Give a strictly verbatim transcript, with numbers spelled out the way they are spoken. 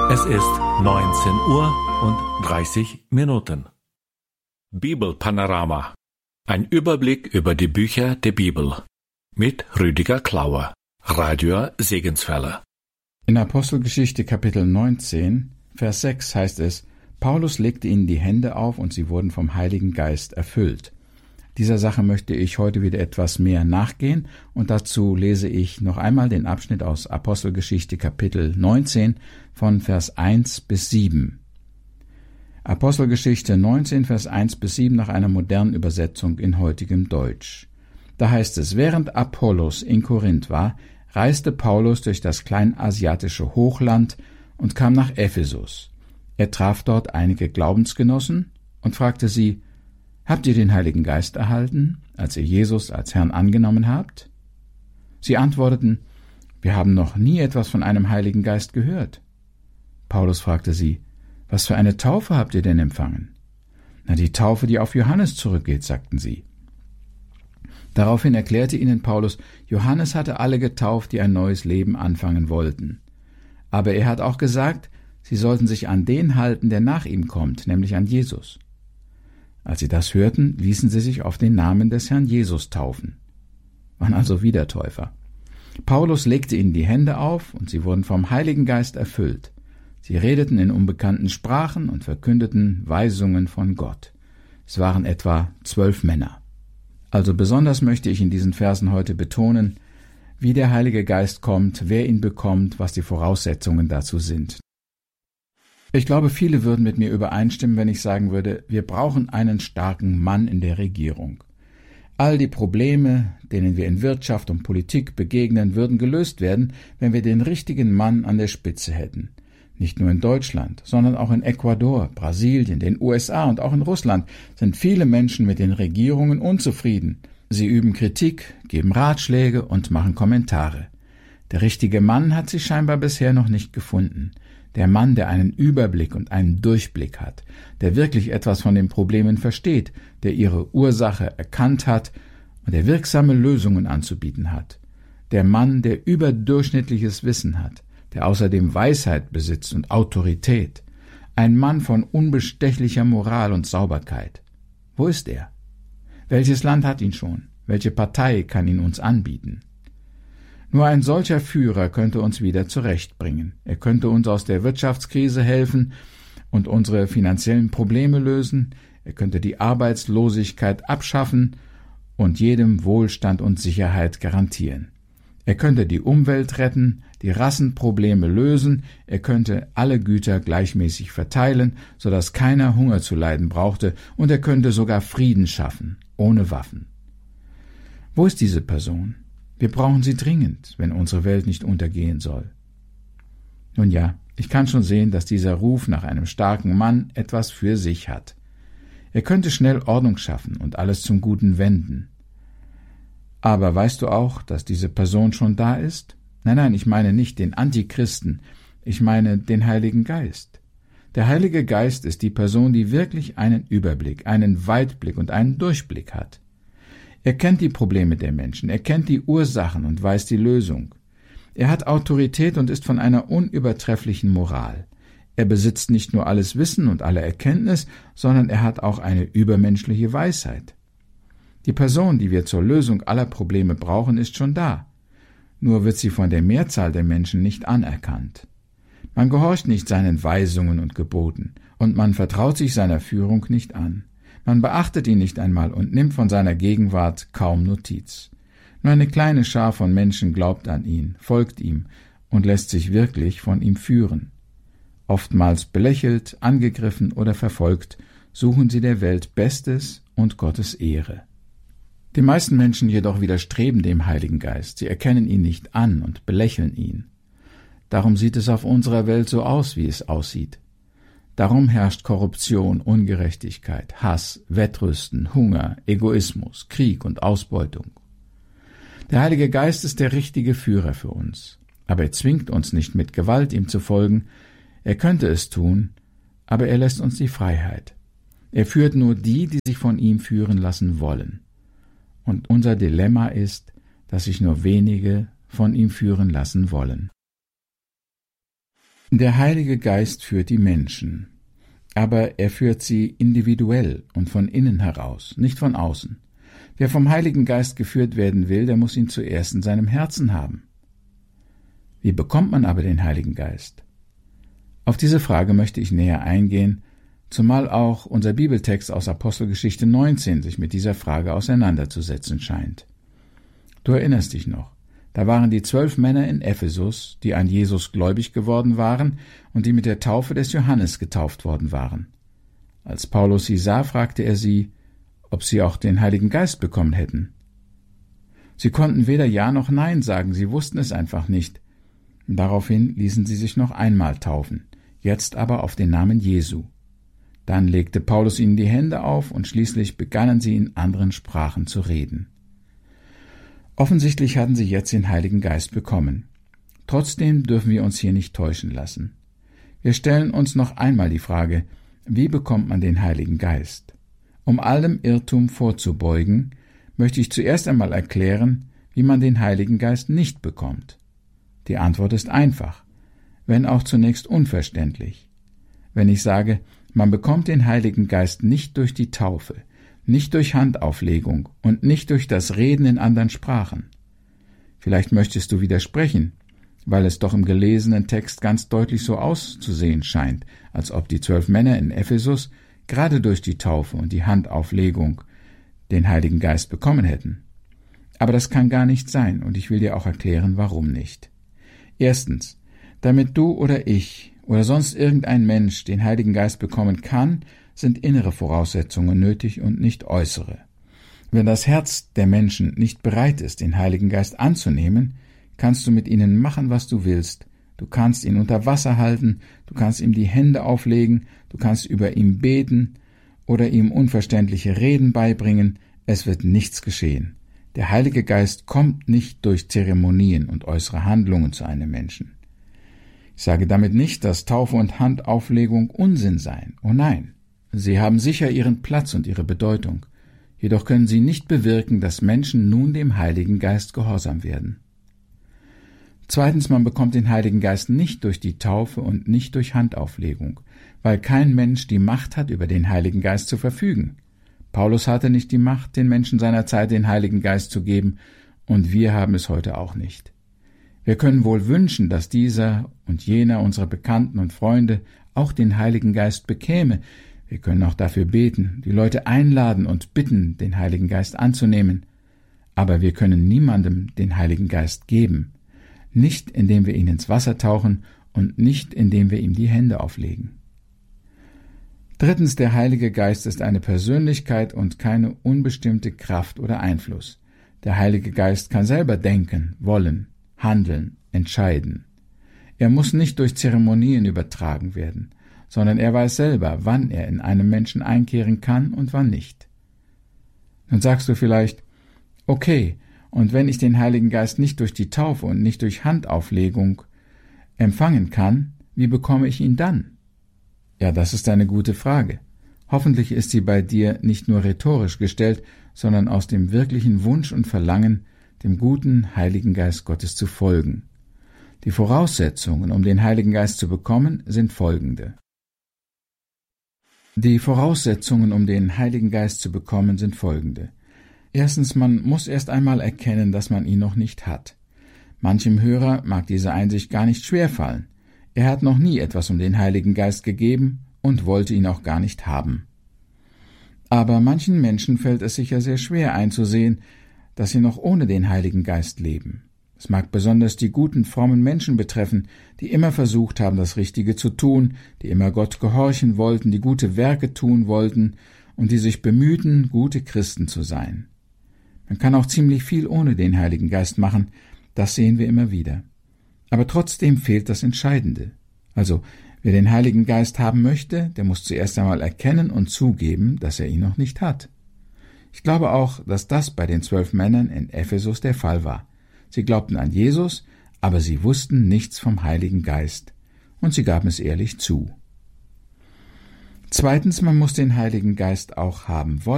Es ist neunzehn Uhr und dreißig Minuten. Bibelpanorama. Ein Überblick über die Bücher der Bibel. Mit Rüdiger Klauer, Radio Segenswelle. In Apostelgeschichte Kapitel neunzehn, Vers sechs heißt es, Paulus legte ihnen die Hände auf und sie wurden vom Heiligen Geist erfüllt. Dieser Sache möchte ich heute wieder etwas mehr nachgehen und dazu lese ich noch einmal den Abschnitt aus Apostelgeschichte Kapitel neunzehn von Vers eins bis sieben. Apostelgeschichte neunzehn, Vers eins bis sieben nach einer modernen Übersetzung in heutigem Deutsch. Da heißt es, während Apollos in Korinth war, reiste Paulus durch das kleinasiatische Hochland und kam nach Ephesus. Er traf dort einige Glaubensgenossen und fragte sie, Habt ihr den Heiligen Geist erhalten, als ihr Jesus als Herrn angenommen habt? Sie antworteten, wir haben noch nie etwas von einem Heiligen Geist gehört. Paulus fragte sie, was für eine Taufe habt ihr denn empfangen? Na, die Taufe, die auf Johannes zurückgeht, sagten sie. Daraufhin erklärte ihnen Paulus, Johannes hatte alle getauft, die ein neues Leben anfangen wollten. Aber er hat auch gesagt, sie sollten sich an den halten, der nach ihm kommt, nämlich an Jesus. Als sie das hörten, ließen sie sich auf den Namen des Herrn Jesus taufen. Waren also Wiedertäufer. Paulus legte ihnen die Hände auf und sie wurden vom Heiligen Geist erfüllt. Sie redeten in unbekannten Sprachen und verkündeten Weisungen von Gott. Es waren etwa zwölf Männer. Also besonders möchte ich in diesen Versen heute betonen, wie der Heilige Geist kommt, wer ihn bekommt, was die Voraussetzungen dazu sind. Ich glaube, viele würden mit mir übereinstimmen, wenn ich sagen würde, wir brauchen einen starken Mann in der Regierung. All die Probleme, denen wir in Wirtschaft und Politik begegnen, würden gelöst werden, wenn wir den richtigen Mann an der Spitze hätten. Nicht nur in Deutschland, sondern auch in Ecuador, Brasilien, den U S A und auch in Russland sind viele Menschen mit den Regierungen unzufrieden. Sie üben Kritik, geben Ratschläge und machen Kommentare. Der richtige Mann hat sich scheinbar bisher noch nicht gefunden. Der Mann, der einen Überblick und einen Durchblick hat, der wirklich etwas von den Problemen versteht, der ihre Ursache erkannt hat und der wirksame Lösungen anzubieten hat. Der Mann, der überdurchschnittliches Wissen hat, der außerdem Weisheit besitzt und Autorität. Ein Mann von unbestechlicher Moral und Sauberkeit. Wo ist er? Welches Land hat ihn schon? Welche Partei kann ihn uns anbieten? Nur ein solcher Führer könnte uns wieder zurechtbringen. Er könnte uns aus der Wirtschaftskrise helfen und unsere finanziellen Probleme lösen. Er könnte die Arbeitslosigkeit abschaffen und jedem Wohlstand und Sicherheit garantieren. Er könnte die Umwelt retten, die Rassenprobleme lösen. Er könnte alle Güter gleichmäßig verteilen, sodass keiner Hunger zu leiden brauchte. Und er könnte sogar Frieden schaffen, ohne Waffen. Wo ist diese Person? Wir brauchen sie dringend, wenn unsere Welt nicht untergehen soll. Nun ja, ich kann schon sehen, dass dieser Ruf nach einem starken Mann etwas für sich hat. Er könnte schnell Ordnung schaffen und alles zum Guten wenden. Aber weißt du auch, dass diese Person schon da ist? Nein, nein, ich meine nicht den Antichristen, ich meine den Heiligen Geist. Der Heilige Geist ist die Person, die wirklich einen Überblick, einen Weitblick und einen Durchblick hat. Er kennt die Probleme der Menschen, er kennt die Ursachen und weiß die Lösung. Er hat Autorität und ist von einer unübertrefflichen Moral. Er besitzt nicht nur alles Wissen und alle Erkenntnis, sondern er hat auch eine übermenschliche Weisheit. Die Person, die wir zur Lösung aller Probleme brauchen, ist schon da. Nur wird sie von der Mehrzahl der Menschen nicht anerkannt. Man gehorcht nicht seinen Weisungen und Geboten, und man vertraut sich seiner Führung nicht an. Man beachtet ihn nicht einmal und nimmt von seiner Gegenwart kaum Notiz. Nur eine kleine Schar von Menschen glaubt an ihn, folgt ihm und lässt sich wirklich von ihm führen. Oftmals belächelt, angegriffen oder verfolgt, suchen sie der Welt Bestes und Gottes Ehre. Die meisten Menschen jedoch widerstreben dem Heiligen Geist, sie erkennen ihn nicht an und belächeln ihn. Darum sieht es auf unserer Welt so aus, wie es aussieht. Darum herrscht Korruption, Ungerechtigkeit, Hass, Wettrüsten, Hunger, Egoismus, Krieg und Ausbeutung. Der Heilige Geist ist der richtige Führer für uns, aber er zwingt uns nicht mit Gewalt, ihm zu folgen. Er könnte es tun, aber er lässt uns die Freiheit. Er führt nur die, die sich von ihm führen lassen wollen. Und unser Dilemma ist, dass sich nur wenige von ihm führen lassen wollen. Der Heilige Geist führt die Menschen, aber er führt sie individuell und von innen heraus, nicht von außen. Wer vom Heiligen Geist geführt werden will, der muss ihn zuerst in seinem Herzen haben. Wie bekommt man aber den Heiligen Geist? Auf diese Frage möchte ich näher eingehen, zumal auch unser Bibeltext aus Apostelgeschichte neunzehn sich mit dieser Frage auseinanderzusetzen scheint. Du erinnerst dich noch, da waren die zwölf Männer in Ephesus, die an Jesus gläubig geworden waren und die mit der Taufe des Johannes getauft worden waren. Als Paulus sie sah, fragte er sie, ob sie auch den Heiligen Geist bekommen hätten. Sie konnten weder Ja noch Nein sagen, sie wussten es einfach nicht. Daraufhin ließen sie sich noch einmal taufen, jetzt aber auf den Namen Jesu. Dann legte Paulus ihnen die Hände auf und schließlich begannen sie in anderen Sprachen zu reden. Offensichtlich hatten sie jetzt den Heiligen Geist bekommen. Trotzdem dürfen wir uns hier nicht täuschen lassen. Wir stellen uns noch einmal die Frage, wie bekommt man den Heiligen Geist? Um allem Irrtum vorzubeugen, möchte ich zuerst einmal erklären, wie man den Heiligen Geist nicht bekommt. Die Antwort ist einfach, wenn auch zunächst unverständlich. Wenn ich sage, man bekommt den Heiligen Geist nicht durch die Taufe, nicht durch Handauflegung und nicht durch das Reden in anderen Sprachen. Vielleicht möchtest du widersprechen, weil es doch im gelesenen Text ganz deutlich so auszusehen scheint, als ob die zwölf Männer in Ephesus gerade durch die Taufe und die Handauflegung den Heiligen Geist bekommen hätten. Aber das kann gar nicht sein, und ich will dir auch erklären, warum nicht. Erstens, damit du oder ich oder sonst irgendein Mensch den Heiligen Geist bekommen kann, sind innere Voraussetzungen nötig und nicht äußere. Wenn das Herz der Menschen nicht bereit ist, den Heiligen Geist anzunehmen, kannst du mit ihnen machen, was du willst. Du kannst ihn unter Wasser halten, du kannst ihm die Hände auflegen, du kannst über ihm beten oder ihm unverständliche Reden beibringen, es wird nichts geschehen. Der Heilige Geist kommt nicht durch Zeremonien und äußere Handlungen zu einem Menschen. Ich sage damit nicht, dass Taufe und Handauflegung Unsinn seien. Oh nein, sie haben sicher ihren Platz und ihre Bedeutung. Jedoch können sie nicht bewirken, dass Menschen nun dem Heiligen Geist gehorsam werden. Zweitens, man bekommt den Heiligen Geist nicht durch die Taufe und nicht durch Handauflegung, weil kein Mensch die Macht hat, über den Heiligen Geist zu verfügen. Paulus hatte nicht die Macht, den Menschen seiner Zeit den Heiligen Geist zu geben, und wir haben es heute auch nicht. Wir können wohl wünschen, dass dieser und jener unserer Bekannten und Freunde auch den Heiligen Geist bekäme. Wir können auch dafür beten, die Leute einladen und bitten, den Heiligen Geist anzunehmen. Aber wir können niemandem den Heiligen Geist geben, nicht indem wir ihn ins Wasser tauchen und nicht indem wir ihm die Hände auflegen. Drittens, der Heilige Geist ist eine Persönlichkeit und keine unbestimmte Kraft oder Einfluss. Der Heilige Geist kann selber denken, wollen, handeln, entscheiden. Er muss nicht durch Zeremonien übertragen werden, sondern er weiß selber, wann er in einem Menschen einkehren kann und wann nicht. Nun sagst du vielleicht, okay, und wenn ich den Heiligen Geist nicht durch die Taufe und nicht durch Handauflegung empfangen kann, wie bekomme ich ihn dann? Ja, das ist eine gute Frage. Hoffentlich ist sie bei dir nicht nur rhetorisch gestellt, sondern aus dem wirklichen Wunsch und Verlangen, dem guten Heiligen Geist Gottes zu folgen. Die Voraussetzungen, um den Heiligen Geist zu bekommen, sind folgende. Die Voraussetzungen, um den Heiligen Geist zu bekommen, sind folgende. Erstens, man muss erst einmal erkennen, dass man ihn noch nicht hat. Manchem Hörer mag diese Einsicht gar nicht schwerfallen. Er hat noch nie etwas um den Heiligen Geist gegeben und wollte ihn auch gar nicht haben. Aber manchen Menschen fällt es sicher sehr schwer einzusehen, dass sie noch ohne den Heiligen Geist leben. Es mag besonders die guten, frommen Menschen betreffen, die immer versucht haben, das Richtige zu tun, die immer Gott gehorchen wollten, die gute Werke tun wollten und die sich bemühten, gute Christen zu sein. Man kann auch ziemlich viel ohne den Heiligen Geist machen, das sehen wir immer wieder. Aber trotzdem fehlt das Entscheidende. Also, wer den Heiligen Geist haben möchte, der muss zuerst einmal erkennen und zugeben, dass er ihn noch nicht hat. Ich glaube auch, dass das bei den zwölf Männern in Ephesus der Fall war. Sie glaubten an Jesus, aber sie wussten nichts vom Heiligen Geist, und sie gaben es ehrlich zu. Zweitens, man muss den Heiligen Geist auch haben wollen.